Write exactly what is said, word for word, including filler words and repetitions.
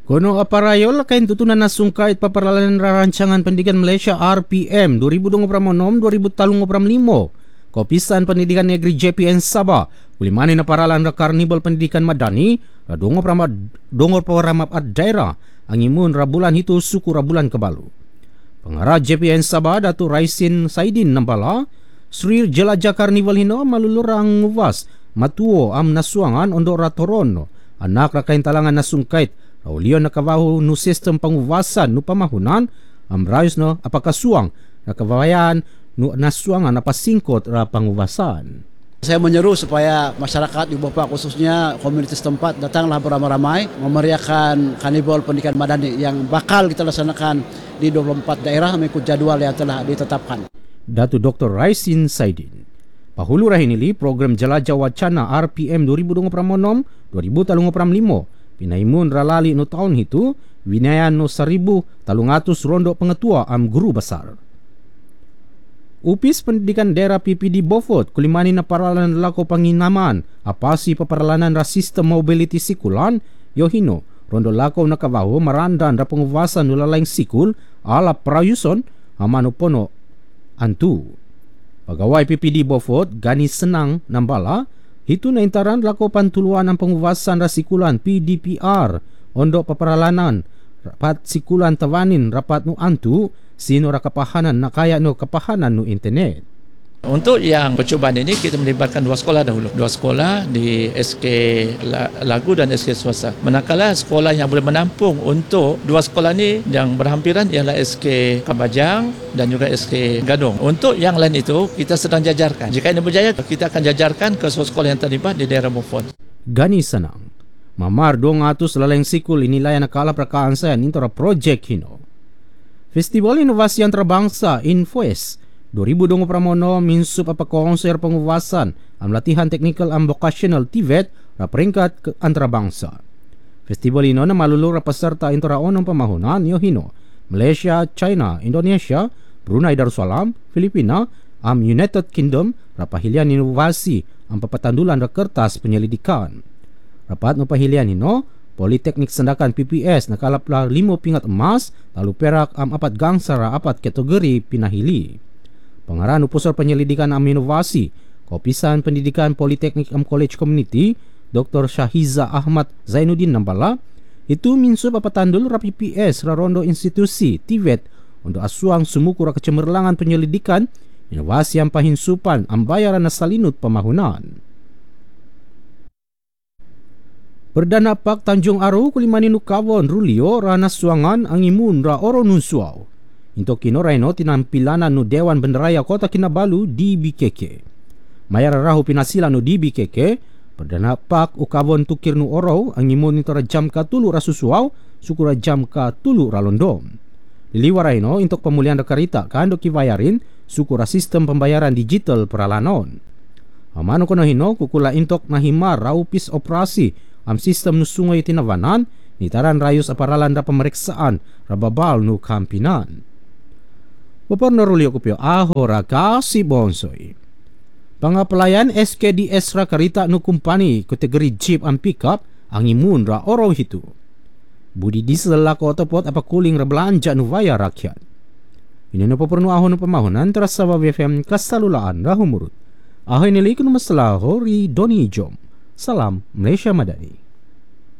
Kono aparayol kain tutunan na sungkait paparalanan Rancangan Pendidikan Malaysia R P M dua ribu dua puluh enam dua ribu lima puluh. Kopisan Pendidikan Negeri J P N Sabah ulimani na paralan ra Karnibal Pendidikan Madani ra dongor pramad dongor pawaramat at daerah ang imun ra bulan hitu suku ra bulan kebalu. Pengarah J P N Sabah Datuk Raisin Saidin nambala Sri Jelajah Karnival hino malulurang nguwas matuo am nasuangan ondo ra Toron anak ra kain talangan nasungkait Raulion nakabahu nu sistem panguwasan nu pamahunan am rayos no apakasuang nakabayan nu nasuangan napasingkot ra panguwasan. Saya menyeru supaya masyarakat di Bapak khususnya komunitas tempat datanglah beramai-ramai memeriahkan Karnival Pendidikan Madani yang bakal kita laksanakan di dua puluh empat daerah mengikut jadwal yang telah ditetapkan. Datu Doktor Raisin Saidin. Pahulu rahinili program Jelajah Wacana R P M dua ribu dua puluh enam dua ribu lima puluh pinaimun ralali no tahun itu winayan no seribu talung atus rondo pengetua am guru besar. Upis Pendidikan Daerah P P D Beaufort kulimani na paralanan lako panginaman apasi paparalanan ra sistem mobility sikulan yohino rondo lako nakabaho marandan ra penguwasan nulalaing sikul ala prayuson amano pono antu. Pagawai P P D Beaufort gani senang nambala itu na intaran lako pantuluan ang penguwasan ra sikulan P D P R ondo paparalanan rapat sikulan tawanin rapat nu antu sino ra kapahanan na kaya no kapahanan no internet. Untuk yang percubaan ini kita melibatkan dua sekolah dahulu. Dua sekolah di S K Lagu dan S K Swasta. Manakala sekolah yang boleh menampung untuk dua sekolah ini yang berhampiran ialah S K Kabajang dan juga S K Gadong. Untuk yang lain itu kita sedang jajarkan. Jika ini berjaya kita akan jajarkan ke sekolah yang terlibat di daerah Beaufort. Gani senang. Mamar dua ratus laleng sikul inilai nakala prakaan saya intara projek hino. Festival Inovasi Antarabangsa Infoes dua ribu dua puluh enam minsup apa konser penguwasan am latihan teknikal am vocational T V E T ra peringkat ke antarabangsa. Festival ino na malulur ra peserta intara onong pamahunan yohino Malaysia, China, Indonesia, Brunei Darussalam, Filipina, am United Kingdom ra pahilian inovasi am papatandulan ra kertas penyelidikan. Rapat no pahilian ino Politeknik Sendakan P P S nakalapla limo pingat emas lalu perak am apat gangsara apat kategori pinahili. Pengarah Pusat Penyelidikan am Inovasi Kopisan Pendidikan Politeknik am College Community Doktor Syahiza Ahmad Zainuddin nambala itu minsup apatandul ra P P S ra rondo institusi T V E T untuk asuang sumuku ra kecemerlangan penyelidikan inovasi am pahinsupan am bayaran na salinut pamahunan. Perdana Pak Tanjung Aru kulimani nukawon Rulio rana suangan ang imun ra oro nunsuaw. Into kino raino tinampilanan nu Dewan Benderaya Kota Kinabalu D B K K. Mayara rahu pinasila nu D B K K, Perdana Pak ukawon tukir nu oro ang imun into ra jam ka tulu ra susuaw, sukura jam ka tulu ra londom. Liliwa raino untuk pemulihan rekarita kando kibayarin sukura sistem pembayaran digital peralanon. Amano kono hino kukula intok nahimar raupis operasi am sistem nu sungai tinawanan nitaran rayus aparalan da pemeriksaan rababal nu kampinan. Bapar Rulio Kupio ahora kasi bonsoy. Pangapelayan S K D S ra karita nu kumpani kategori jeep am pickup ang imun ra oro hitu. Budi diesel lako otopot apa kuling ra belanja nu vaya rakyat. Ini nu papernu ahon nu pamahunan terasa B F M kasalulaan rahumurut. Ahoy nilikun masalaho ri Doni Jom. Salam Malaysia Madani.